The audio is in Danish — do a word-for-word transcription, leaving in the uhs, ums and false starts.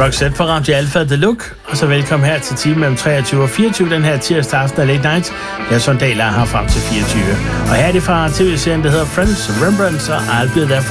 Roxette fra Radio Alpha The Look, og så velkommen her til timen mellem treogtyve og fireogtyve, den her tirsdag aften af Late Night. Jeg er Sondag, er her frem til fireogtyve. Og her er det fra tv-serien, der hedder Friends, Rembrandts og I'll Be There For